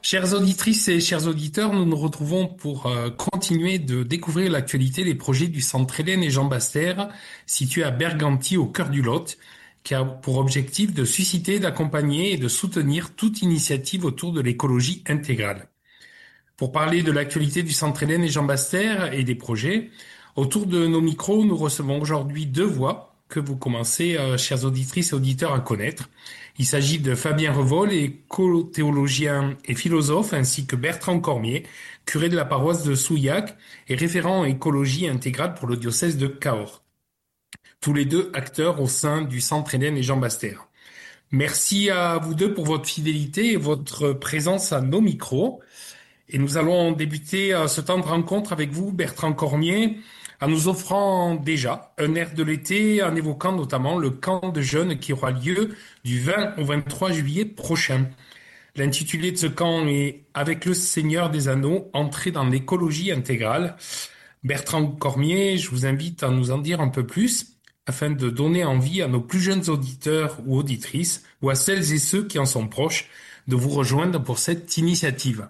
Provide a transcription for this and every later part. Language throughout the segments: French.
Chères auditrices et chers auditeurs, nous nous retrouvons pour continuer de découvrir l'actualité des projets du Centre Hélène et Jean Baster, situé à Berganti, au cœur du Lot, qui a pour objectif de susciter, d'accompagner et de soutenir toute initiative autour de l'écologie intégrale. Pour parler de l'actualité du Centre Hélène et Jean Baster et des projets, autour de nos micros, nous recevons aujourd'hui deux voix que vous commencez, chères auditrices et auditeurs, à connaître. Il s'agit de Fabien Revol, écothéologien et philosophe, ainsi que Bertrand Cormier, curé de la paroisse de Souillac et référent en écologie intégrale pour le diocèse de Cahors. Tous les deux acteurs au sein du Centre Hélène et Jean Baster. Merci à vous deux pour votre fidélité et votre présence à nos micros. Et nous allons débuter ce temps de rencontre avec vous, Bertrand Cormier, en nous offrant déjà un air de l'été, en évoquant notamment le camp de jeunes qui aura lieu du 20 au 23 juillet prochain. L'intitulé de ce camp est Avec le Seigneur des Anneaux, entrer dans l'écologie intégrale. Bertrand Cormier, je vous invite à nous en dire un peu plus afin de donner envie à nos plus jeunes auditeurs ou auditrices ou à celles et ceux qui en sont proches de vous rejoindre pour cette initiative.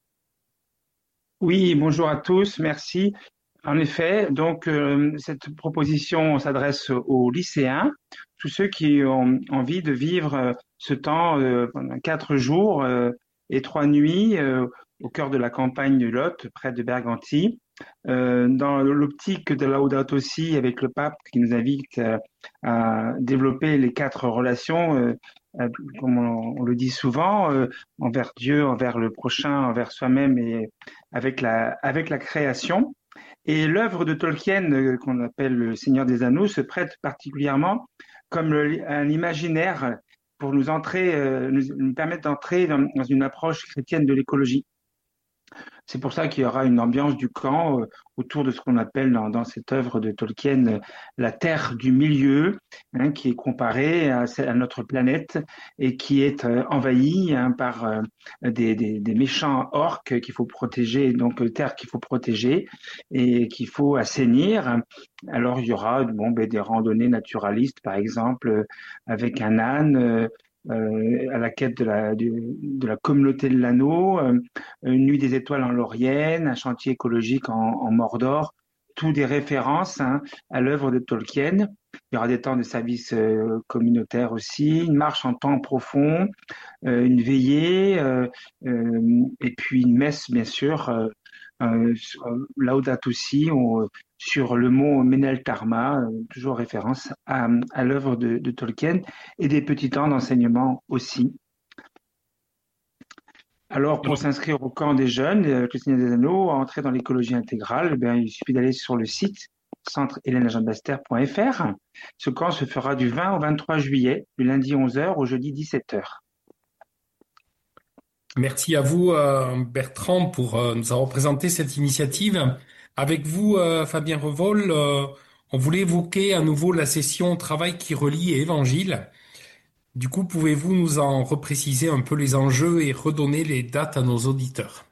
Oui, bonjour à tous, merci. En effet, donc cette proposition s'adresse aux lycéens, tous ceux qui ont envie de vivre ce temps pendant 4 jours et 3 nuits au cœur de la campagne du Lot, près de Berganti, dans l'optique de Laudato Si avec le pape qui nous invite à développer les 4 relations. Comme on le dit souvent, envers Dieu, envers le prochain, envers soi-même et avec la création. Et l'œuvre de Tolkien, qu'on appelle Le Seigneur des Anneaux, se prête particulièrement comme un imaginaire pour nous permettre d'entrer dans une approche chrétienne de l'écologie. C'est pour ça qu'il y aura une ambiance du camp autour de ce qu'on appelle dans cette œuvre de Tolkien la Terre du milieu, hein, qui est comparée à notre planète et qui est envahie par des méchants orques qu'il faut protéger, donc terre qu'il faut protéger et qu'il faut assainir. Alors il y aura des randonnées naturalistes, par exemple, avec un âne. À la quête de la communauté de l'anneau, une nuit des étoiles en Laurienne, un chantier écologique en Mordor, tout des références à l'œuvre de Tolkien. Il y aura des temps de service communautaire aussi, une marche en temps profond, une veillée, et puis une messe, bien sûr, Laudato Si, sur le mont Meneltarma, toujours référence à l'œuvre de Tolkien, et des petits temps d'enseignement aussi. Alors, pour s'inscrire au camp des jeunes, le Seigneur des Anneaux, à entrer dans l'écologie intégrale, il suffit d'aller sur le site centre-hélène-jean-baster.fr. Ce camp se fera du 20 au 23 juillet, du lundi 11h au jeudi 17h. Merci à vous, Bertrand, pour nous avoir présenté cette initiative. Avec vous, Fabien Revol, on voulait évoquer à nouveau la session Travail qui relie et Évangile. Du coup, pouvez-vous nous en repréciser un peu les enjeux et redonner les dates à nos auditeurs?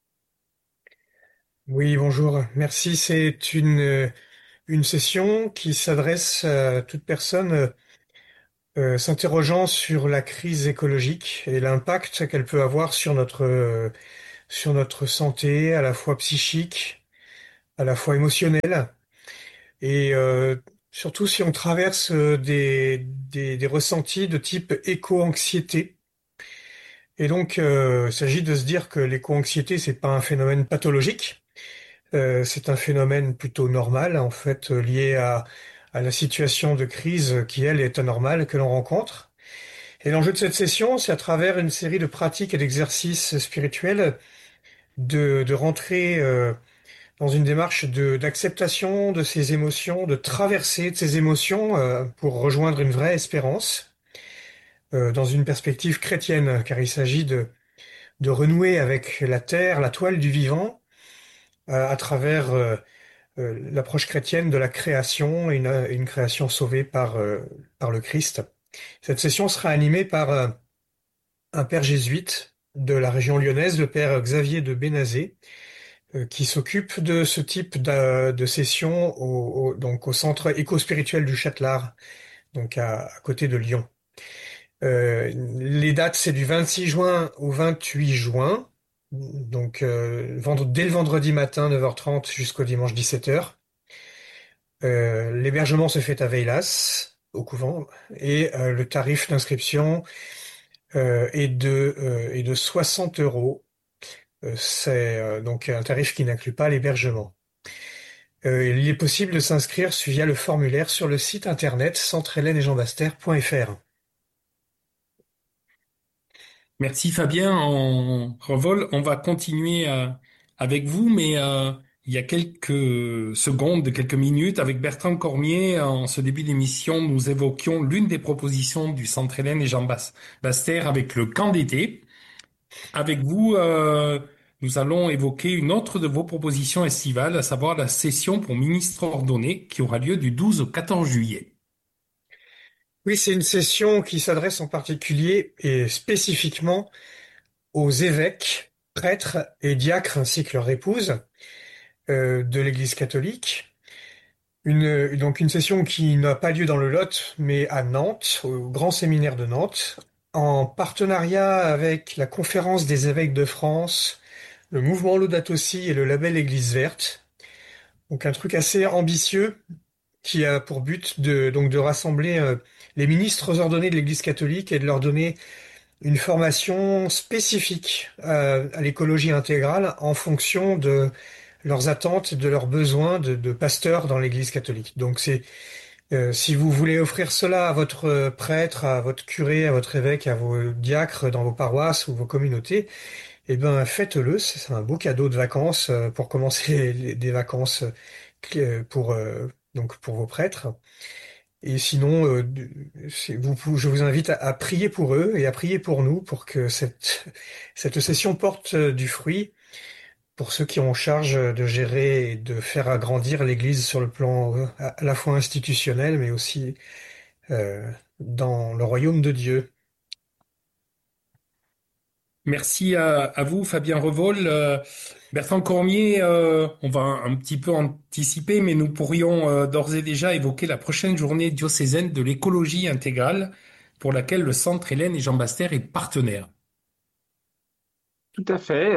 Oui, bonjour. Merci. C'est une session qui s'adresse à toute personne s'interrogeant sur la crise écologique et l'impact qu'elle peut avoir sur notre santé, à la fois psychique, à la fois émotionnelle, et surtout si on traverse des ressentis de type éco-anxiété. Et donc, il s'agit de se dire que l'éco-anxiété, c'est pas un phénomène pathologique. C'est un phénomène plutôt normal, en fait, lié à la situation de crise qui, elle, est anormale que l'on rencontre. Et l'enjeu de cette session, c'est à travers une série de pratiques et d'exercices spirituels de rentrer dans une démarche d'acceptation de ces émotions, de traversée de ces émotions pour rejoindre une vraie espérance dans une perspective chrétienne, car il s'agit de renouer avec la terre, la toile du vivant, à travers l'approche chrétienne de la création, une création sauvée par le Christ. Cette session sera animée par un père jésuite de la région lyonnaise, le père Xavier de Bénazet, qui s'occupe de ce type de session donc au centre éco-spirituel du Châtelard, donc à côté de Lyon. Les dates, c'est du 26 juin au 28 juin. Donc, dès le vendredi matin, 9h30 jusqu'au dimanche 17h. L'hébergement se fait à Veilas, au couvent, et le tarif d'inscription est de 60 euros. C'est donc un tarif qui n'inclut pas l'hébergement. Il est possible de s'inscrire via le formulaire sur le site internet centre-hélène-et-jean-bastère.fr. Merci Fabien. En revol, on va continuer avec vous, mais il y a quelques secondes, quelques minutes, avec Bertrand Cormier, en ce début d'émission, nous évoquions l'une des propositions du Centre Hélène et Jean Bastère avec le camp d'été. Avec vous, nous allons évoquer une autre de vos propositions estivales, à savoir la session pour ministre ordonné qui aura lieu du 12 au 14 juillet. Oui, c'est une session qui s'adresse en particulier et spécifiquement aux évêques, prêtres et diacres ainsi que leurs épouses de l'Église catholique. Donc une session qui n'a pas lieu dans le Lot, mais à Nantes, au Grand Séminaire de Nantes, en partenariat avec la Conférence des évêques de France, le mouvement Laudato Si et le label Église verte. Donc un truc assez ambitieux qui a pour but de rassembler les ministres ordonnés de l'Église catholique et de leur donner une formation spécifique à l'écologie intégrale en fonction de leurs attentes, de leurs besoins de pasteurs dans l'Église catholique. Donc si vous voulez offrir cela à votre prêtre, à votre curé, à votre évêque, à vos diacres dans vos paroisses ou vos communautés, eh ben faites-le. C'est un beau cadeau de vacances pour commencer des vacances donc pour vos prêtres. Et sinon, je vous invite à prier pour eux et à prier pour nous pour que cette session porte du fruit pour ceux qui ont en charge de gérer et de faire agrandir l'Église sur le plan à la fois institutionnel, mais aussi dans le royaume de Dieu. Merci à vous, Fabien Revol. Bertrand Cormier, on va un petit peu anticiper, mais nous pourrions d'ores et déjà évoquer la prochaine journée diocésaine de l'écologie intégrale pour laquelle le Centre Hélène et Jean Bastère est partenaire. Tout à fait.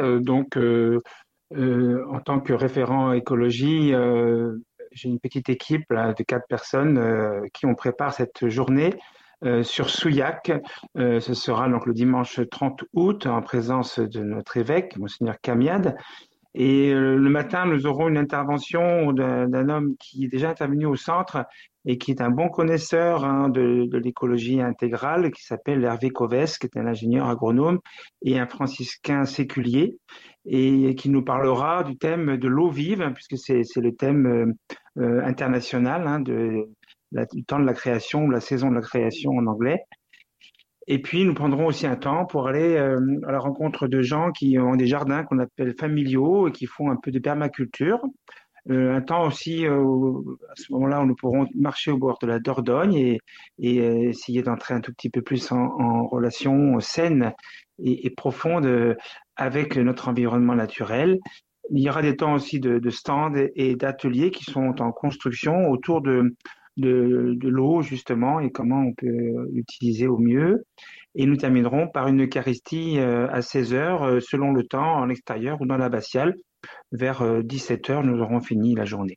En tant que référent écologie, j'ai une petite équipe là, de 4 personnes qui on prépare cette journée sur Souillac. Ce sera donc le dimanche 30 août en présence de notre évêque, Monseigneur Camiade. Et le matin, nous aurons une intervention d'un homme qui est déjà intervenu au centre et qui est un bon connaisseur de l'écologie intégrale, qui s'appelle Hervé Coves, qui est un ingénieur agronome et un franciscain séculier, et qui nous parlera du thème de l'eau vive, puisque c'est le thème international du temps de la création, ou la saison de la création en anglais. Et puis, nous prendrons aussi un temps pour aller à la rencontre de gens qui ont des jardins qu'on appelle familiaux et qui font un peu de permaculture. Un temps aussi, à ce moment-là, où nous pourrons marcher au bord de la Dordogne et essayer d'entrer un tout petit peu plus en relation saine et profonde avec notre environnement naturel. Il y aura des temps aussi de stands et d'ateliers qui sont en construction autour de l'eau, justement, et comment on peut l'utiliser au mieux. Et nous terminerons par une Eucharistie à 16h, selon le temps, en extérieur ou dans l'abbatiale. Vers 17h, nous aurons fini la journée.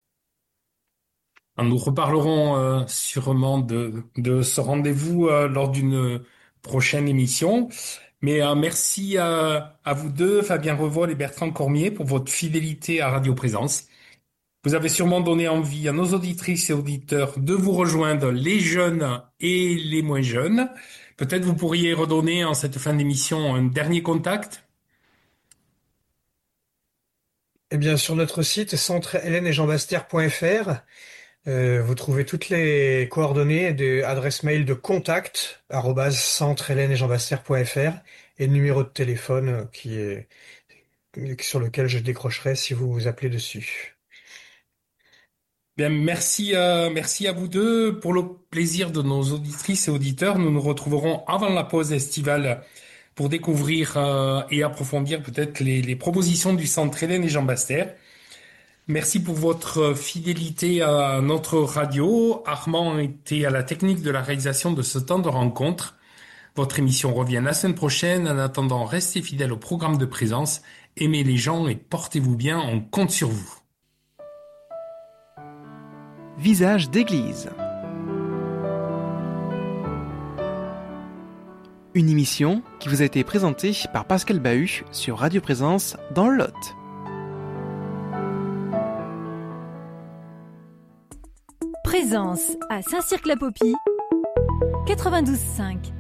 Nous reparlerons sûrement de ce rendez-vous lors d'une prochaine émission. Mais merci à vous deux, Fabien Revol et Bertrand Cormier, pour votre fidélité à Radio Présence. Vous avez sûrement donné envie à nos auditrices et auditeurs de vous rejoindre, les jeunes et les moins jeunes. Peut-être vous pourriez redonner en cette fin d'émission un dernier contact. Eh bien, sur notre site centre-hélène-et-jean-bastère.fr, vous trouvez toutes les coordonnées de adresse mail de contact @centre-hélène-et-jean-bastère.fr et le numéro de téléphone sur lequel je décrocherai si vous vous appelez dessus. Bien, merci à vous deux. Pour le plaisir de nos auditrices et auditeurs, nous nous retrouverons avant la pause estivale pour découvrir et approfondir peut-être les propositions du Centre Hélène et Jean Bastère. Merci pour votre fidélité à notre radio. Armand était à la technique de la réalisation de ce temps de rencontre. Votre émission revient la semaine prochaine. En attendant, restez fidèles au programme de Présence. Aimez les gens et portez-vous bien. On compte sur vous. Visage d'église. Une émission qui vous a été présentée par Pascal Bahut sur Radio Présence dans le Lot. Présence à Saint-Cirq-la-Popie, 92.5.